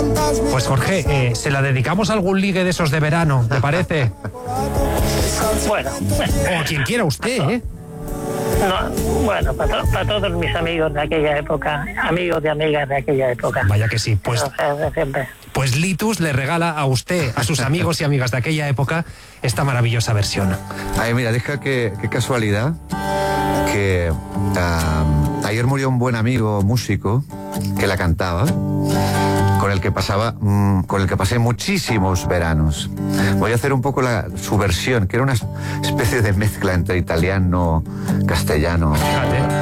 Pues Jorge, se la dedicamos a algún ligue de esos de verano, ¿te parece? Bueno. O a quien quiera usted, ¿eh? No, bueno, para todos mis amigos de aquella época, amigos de amigas de aquella época. Vaya que sí, pues... Siempre. Pues Litus le regala a usted, a sus amigos y amigas de aquella época, esta maravillosa versión. Ay, mira, deja qué casualidad que ayer murió un buen amigo músico que la cantaba, con el que pasé muchísimos veranos. Voy a hacer un poco su versión, que era una especie de mezcla entre italiano, castellano. Fíjate.